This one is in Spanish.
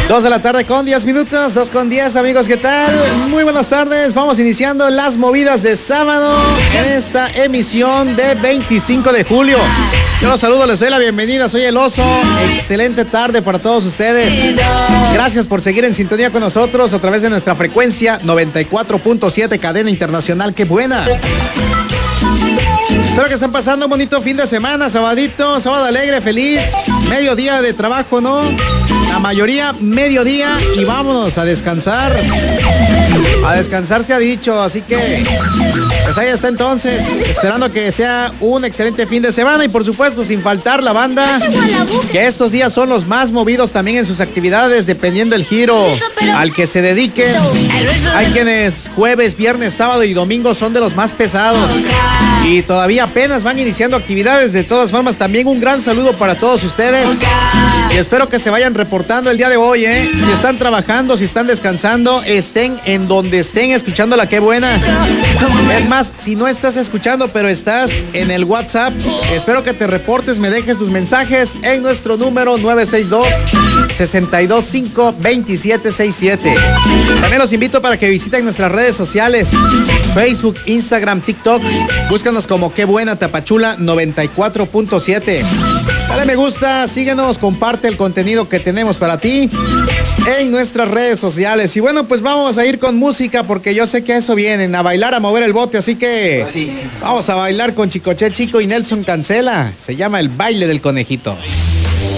2 de la tarde con 10 minutos, 2 con 10, amigos, ¿qué tal? Muy buenas tardes, vamos iniciando las movidas de sábado en esta emisión de 25 de julio. Yo los saludo, les doy la bienvenida, soy el Oso. Excelente tarde para todos ustedes. Gracias por seguir en sintonía con nosotros a través de nuestra frecuencia 94.7, cadena internacional, qué buena. Espero que estén pasando un bonito fin de semana, sabadito, sábado alegre, feliz, mediodía de trabajo, ¿no? La mayoría mediodía y vámonos a descansar. A descansar se ha dicho, así que pues ahí está entonces, esperando que sea un excelente fin de semana y por supuesto sin faltar la banda, que estos días son los más movidos también en sus actividades, dependiendo el giro al que se dediquen. Hay quienes jueves, viernes, sábado y domingo son de los más pesados y todavía apenas van iniciando actividades. De todas formas, también un gran saludo para todos ustedes y espero que se vayan reportando el día de hoy, si están trabajando, si están descansando, estén en donde estén escuchando la Qué Buena. Es más, si no estás escuchando pero estás en el WhatsApp, espero que te reportes, me dejes tus mensajes en nuestro número 962-625-2767. También los invito para que visiten nuestras redes sociales, Facebook, Instagram, TikTok. Búscanos como Qué Buena Tapachula 94.7. Dale me gusta, síguenos, comparte el contenido que tenemos para ti en nuestras redes sociales. Y bueno, pues vamos a ir con música porque yo sé que a eso vienen, a bailar, a mover el bote, así que vamos a bailar con Chicoche Chico y Nelson Cancela. Se llama El Baile del Conejito.